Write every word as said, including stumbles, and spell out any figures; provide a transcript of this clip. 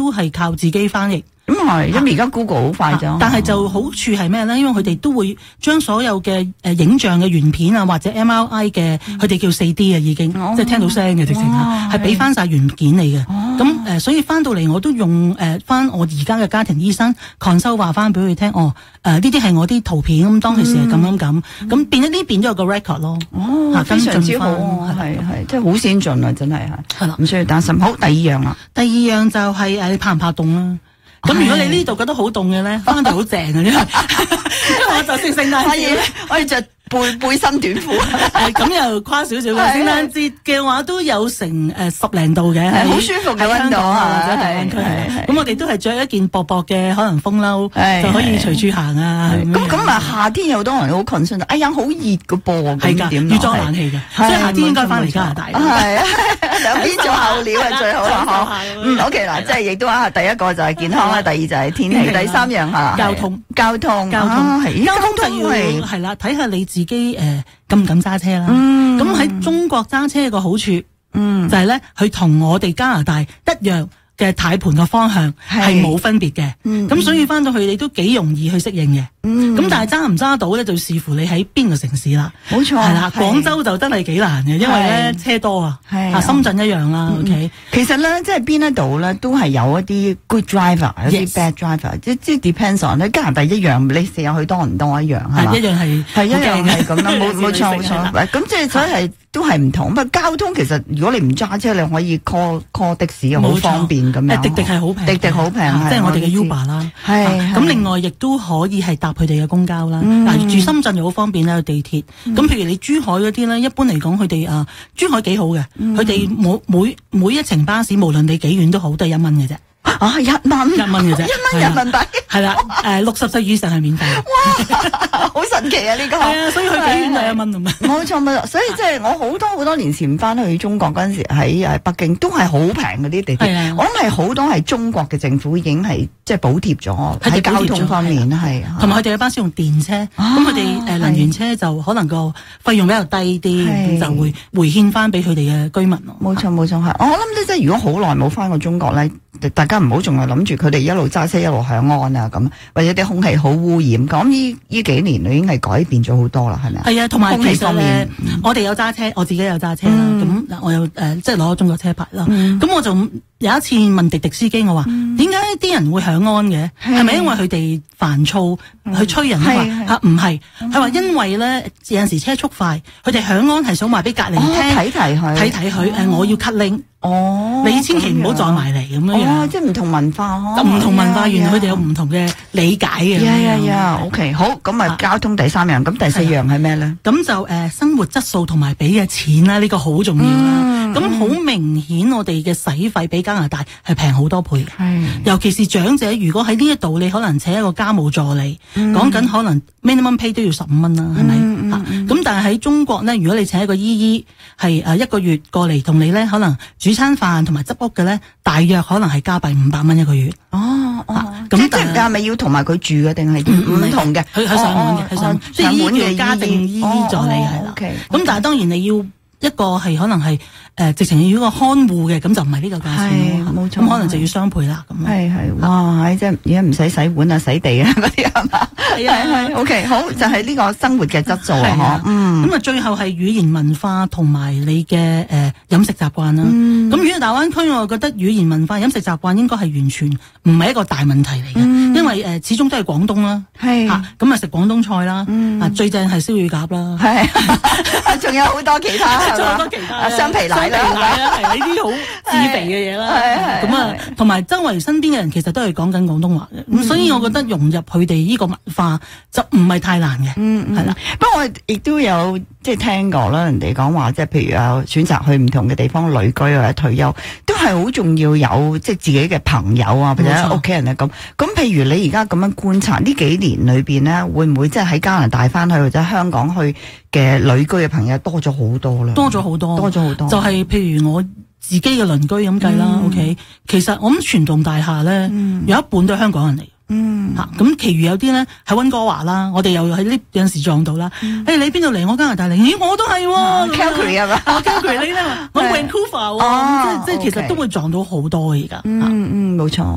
都係靠自己翻譯。 咁係，因為而家 Google 好快啫。 但係就好處係咩咧？因為佢哋都會將所有嘅誒影像嘅原片啊，或者 M R I 嘅，佢哋叫四 D 啊，已經、哦、即係聽到聲嘅直情係，係俾翻晒原件嚟嘅。咁誒、呃，所以翻到嚟我都用誒翻、呃、我而家嘅家庭醫生 consult 話翻俾佢聽，哦誒呢啲係我啲圖片，咁當其時係咁樣咁，咁、嗯、變咗呢邊都有個 record 咯。 哦，啊、非常之好，係係即係好先進啊，真係係。係啦，唔需要擔心。好，第二樣啦。 第二樣就係、是、誒，你怕唔怕凍啦？咁如果你呢度覺得好凍嘅咧，翻就好正啊！因為因為我就算聖誕節， 我哋着背背心短褲， 咁又誇少少嘅。聖誕節嘅話都有成誒十零度嘅，係好舒服嘅溫度啊！ 或者大灣區，咁我哋都係着一件薄薄嘅可能風褸，就可以隨處行啊。 咁咁啊，夏天有好多人好 concern，哎呀好熱嘅噃， 係㗎，要裝冷氣嘅，所以夏天應該翻嚟加拿大。 係啊，兩邊做候鳥係最好啦。嗯 OK 嗱，即係亦都啊，第一個就係健康啦，第二就係天氣，第三樣嚇交通， 交通， 交通係交通就要係啦，睇下你自己誒敢唔敢揸車啦。咁喺中國揸車個好處，嗯，就係咧，佢同我哋加拿大一樣嘅軚盤嘅方向係冇分別嘅。咁、嗯、所以翻到去你都幾容易去適應嘅。咁、嗯、但係揸唔揸到咧，就視乎你喺邊個城市啦。冇錯，係啦，廣州就真係幾難嘅，因為咧車多啊。係深圳一樣啦。嗯、OK， 其實咧，即係邊一度咧，都係有一啲 good driver， 有啲 bad driver， 即即 depends on 咧。加拿大一樣，你成日去多唔多一樣係嘛？一樣係係一樣係咁啦，冇冇錯冇錯。咁即係所以係都係唔同。不過交通其實如果你唔揸車，你可以 call call 的士，好方便咁樣。滴滴係好平，滴滴好平，即係我哋嘅 Uber 啦。係咁，另外亦都可以係搭佢哋嘅公交啦。嗱，住深圳又好方便啦，有地鐵。咁譬如你珠海嗰啲咧，一般嚟講，佢哋啊珠海幾好嘅，佢哋每每每一程巴士，無論你幾遠都好，都係一蚊嘅啫。 啊，一蚊一蚊嘅啫， 一蚊人民幣係啦。誒，六十歲以上係免費。 哇，好神奇啊！呢個係啊，所以佢幾遠就一蚊咁啊。冇錯冇錯，所以即係我好多好多年前翻去中國嗰陣時，喺誒北京都係好平嗰啲地鐵。我諗係好多係中國嘅政府已經係即係補貼咗喺交通方面係。同埋佢哋嘅巴士用電車，咁佢哋誒能源車就可能個費用比較低啲，就會回獻翻俾佢哋嘅居民咯。冇錯冇錯係，我諗咧即係如果好耐冇翻過中國咧。大家唔好仲係諗住佢哋一路揸車一路響安啊咁，或者啲空氣好污染。咁呢呢幾年已經係改變咗好多啦，係咪啊？係啊，同埋空氣方面，我哋有揸車，我自己有揸車啦。咁、嗯、我有誒、呃，即係攞咗中國車牌啦。咁、嗯、我就有一次問滴滴司機，我話點解啲人會響安嘅？係咪因為佢哋煩躁去催人啊？嚇唔係，佢話因為咧有陣時車速快，佢哋響安係想話俾隔離聽睇提佢，睇睇佢誒，我要 cut link。哦，你千祈唔好撞埋嚟咁樣樣。哦，即係唔同文化嗬。唔同文化，原來佢哋有唔同嘅理解嘅。呀呀呀 ，OK， 好，咁啊，交通第三樣，咁第四樣係咩咧？咁就誒，生活質素同埋俾嘅錢啦，呢個好重要啦。咁好明顯，我哋嘅使費比加拿大係平好多倍。係，尤其是長者，如果喺呢一度，你可能請一個家務助理，講緊可能 minimum pay 都要十五蚊啦，係咪？咁但係喺中國咧，如果你請一個姨姨係誒一個月過嚟同你咧，可能煮餐飯同埋執屋嘅咧，大約可能係加幣五百蚊一個月。哦哦，咁即係係咪要同埋佢住嘅定係唔同嘅？佢佢上門嘅，佢上即係姨姨叫家政姨姨助理係啦。咁但係當然你要一個係可能係誒直情要一個看護嘅，咁就唔係呢個價錢咯。冇錯，咁可能就要雙倍啦。咁係係哇，即係而家唔使洗碗啊、洗地啊嗰啲係嘛？係係係 OK， 好就係呢個生活嘅質素啊。嗯，咁啊最後係語言文化同埋你嘅誒飲食習慣啦。咁如果大灣區，我覺得語言文化、飲食習慣應該係完全唔係一個大問題嚟嘅，因為誒始終都係廣東啦。係嚇，咁啊食廣東菜啦。啊最正係燒乳鴿啦。係，仲有好多其他。仲有好多其他雙皮奶啦，係呢啲好自肥嘅嘢啦。咁啊，同埋周圍身邊嘅人其實都係講緊廣東話嘅，咁所以我覺得融入佢哋呢個文化就唔係太難嘅。嗯，係啦。不過我亦都有即係聽過啦，人哋講話即係譬如有選擇去唔同嘅地方旅居或者退休，都係好重要有即係自己嘅朋友啊或者屋企人啊咁。咁譬如你而家咁樣觀察呢幾年裏邊咧，會唔會即係喺加拿大翻去或者香港去嘅旅居嘅朋友多咗好多啦？多咗好多，多咗好多。就係譬如我自己嘅鄰居咁計啦。嗯、OK， 其實我諗全棟大廈咧、嗯、有一半都係香港人嚟。嗯，吓咁、啊，其餘有啲咧喺溫哥華啦，我哋又喺呢有陣時撞到啦。誒、嗯欸，你邊度嚟？我加拿大嚟。咦，我都係、啊。Calgary 係嘛？啊 ，Calgary 你咧？我 Vancouver。哦，即係即係，其實都會撞到好多而家。嗯嗯，冇錯。